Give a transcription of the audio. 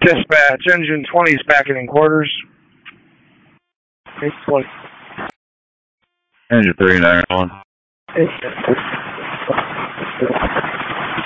Dispatch, engine 20 is back in quarters. 820. Engine 39 on.